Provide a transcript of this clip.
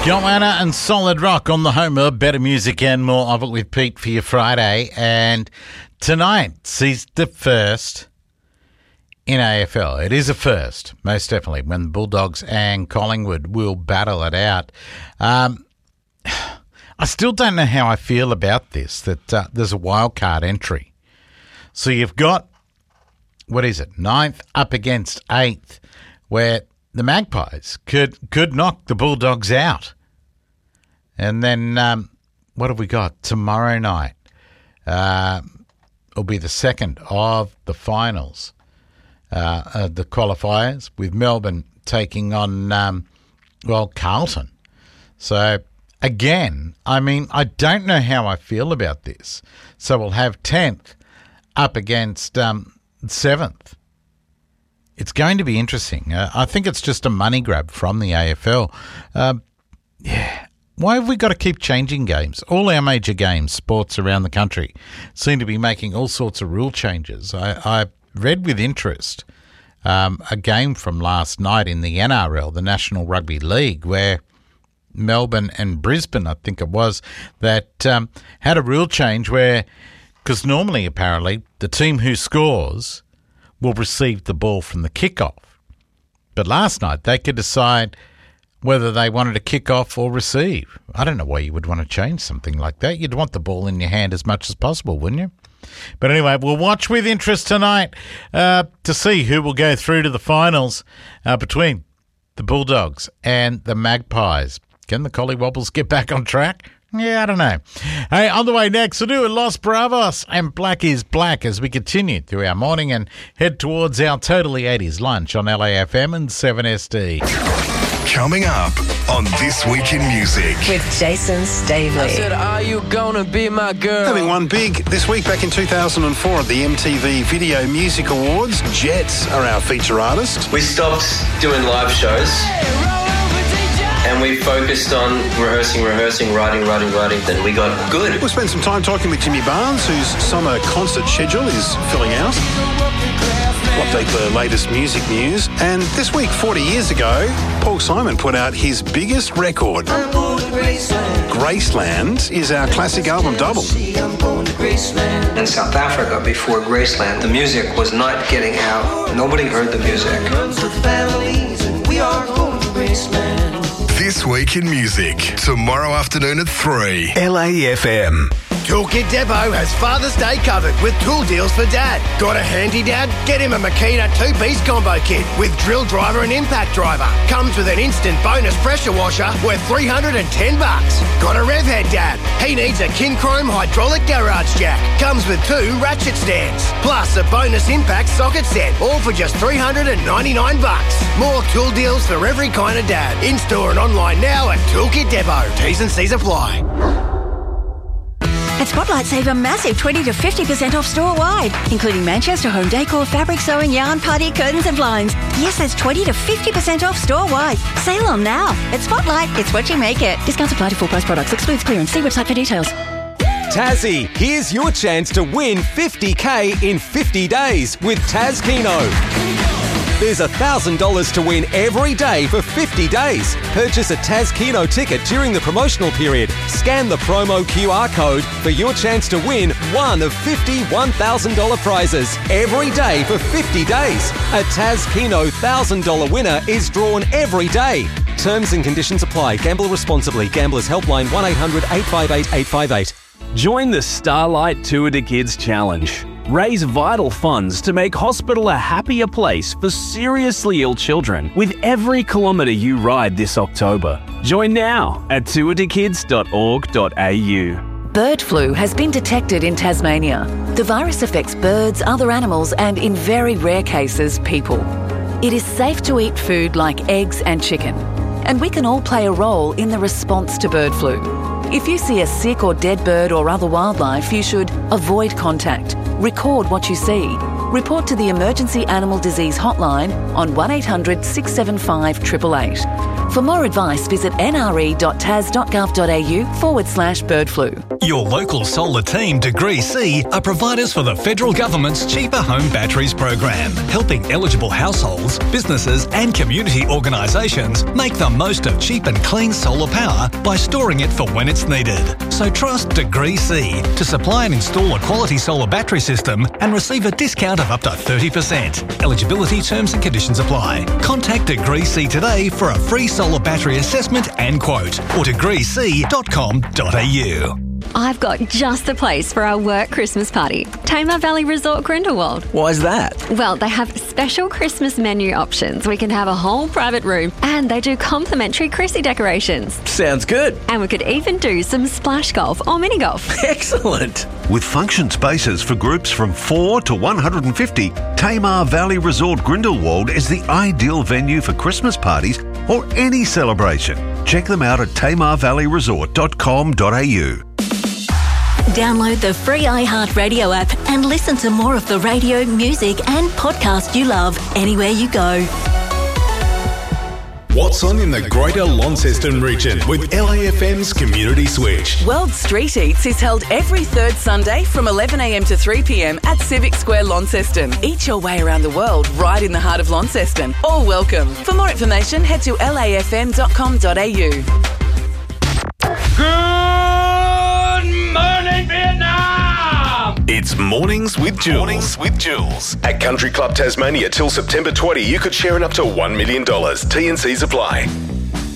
Joanna and Solid Rock on the home of better music and more of it with Pete for your Friday. And tonight sees the first in AFL. It is a first, most definitely, when the Bulldogs and Collingwood will battle it out. I still don't know how I feel about this, that there's a wild card entry. So you've got, what is it, 9th up against 8th, where the Magpies could knock the Bulldogs out. And then what have we got? Tomorrow night will be the second of the finals, the qualifiers, with Melbourne taking on, Carlton. So, again, I mean, I don't know how I feel about this. So we'll have 10th up against 7th. It's going to be interesting. I think it's just a money grab from the AFL. Why have we got to keep changing games? All our major games, sports around the country, seem to be making all sorts of rule changes. I read with interest a game from last night in the NRL, the National Rugby League, where Melbourne and Brisbane, I think it was, that had a rule change where, because normally apparently the team who scores will receive the ball from the kickoff. But last night they could decide whether they wanted to kick off or receive. I don't know why you would want to change something like that. You'd want the ball in your hand as much as possible, wouldn't you? But anyway, we'll watch with interest tonight to see who will go through to the finals between the Bulldogs and the Magpies. Can the Collywobbles get back on track? Yeah, I don't know. Hey, on the way next, we'll do Los Bravos and Black is Black as we continue through our morning and head towards our Totally 80s lunch on LAFM and 7SD. Coming up on This Week in Music. With Jason Stavely. I said, are you gonna be my girl? Having won big this week back in 2004 at the MTV Video Music Awards, Jets are our feature artist. We stopped doing live shows and we focused on rehearsing, writing. Then we got good. We'll spend some time talking with Jimmy Barnes, whose summer concert schedule is filling out. We'll update the latest music news. And this week, 40 years ago, Paul Simon put out his biggest record. Graceland is our classic album double. In South Africa, before Graceland, the music was not getting out. Nobody heard the music. This Week in Music, tomorrow afternoon at 3. LAFM. Toolkit Depot has Father's Day covered with tool deals for Dad. Got a handy dad? Get him a Makita 2-piece combo kit with drill driver and impact driver. Comes with an instant bonus pressure washer worth $310. Got a rev head dad? He needs a Kinchrome hydraulic garage jack. Comes with 2 ratchet stands. Plus a bonus impact socket set, all for just $399. More tool deals for every kind of dad. In-store and online now at Toolkit Depot. T's and C's apply. At Spotlight, save a massive 20 to 50% off store-wide, including Manchester home decor, fabric sewing, yarn, party, curtains and blinds. Yes, that's 20 to 50% off store-wide. Sale on now. At Spotlight, it's what you make it. Discounts apply to full-price products. Excludes clearance. See website for details. Tassie, here's your chance to win $50K in 50 days with Taz Keno. There's $1,000 to win every day for 50 days. Purchase a Taz Keno ticket during the promotional period. Scan the promo QR code for your chance to win one of 50 $1,000 prizes every day for 50 days. A Taz Keno $1,000 winner is drawn every day. Terms and conditions apply. Gamble responsibly. Gamblers Helpline 1-800-858-858. Join the Starlight Tour de Kids Challenge. Raise vital funds to make hospital a happier place for seriously ill children with every kilometre you ride this October. Join now at tourdekids.org.au. Bird flu has been detected in Tasmania. The virus affects birds, other animals and, in very rare cases, people. It is safe to eat food like eggs and chicken. And we can all play a role in the response to bird flu. If you see a sick or dead bird or other wildlife, you should avoid contact, record what you see, report to the Emergency Animal Disease Hotline on 1-800-675-888. For more advice, visit nre.tas.gov.au/bird flu. Your local solar team, Degree C, are providers for the federal government's Cheaper Home Batteries program, helping eligible households, businesses and community organisations make the most of cheap and clean solar power by storing it for when it's needed. So trust Degree C to supply and install a quality solar battery system and receive a discount of up to 30%. Eligibility terms and conditions apply. Contact Degree C today for a free solar battery assessment and quote, or degreec.com.au. I've got just the place for our work Christmas party. Tamar Valley Resort Grindelwald. Why's that? Well, they have special Christmas menu options. We can have a whole private room and they do complimentary Chrissy decorations. Sounds good. And we could even do some splash golf or mini golf. Excellent. With function spaces for groups from 4 to 150, Tamar Valley Resort Grindelwald is the ideal venue for Christmas parties or any celebration. Check them out at tamarvalleyresort.com.au. Download the free iHeartRadio app and listen to more of the radio, music and podcast you love anywhere you go. What's on in the Greater Launceston region with LAFM's Community Switch? World Street Eats is held every third Sunday from 11am to 3pm at Civic Square, Launceston. Eat your way around the world right in the heart of Launceston. All welcome. For more information, head to lafm.com.au. Good morning, Vietnam! It's Mornings with Jules. At Country Club Tasmania till September 20, you could share in up to $1 million. T&Cs apply.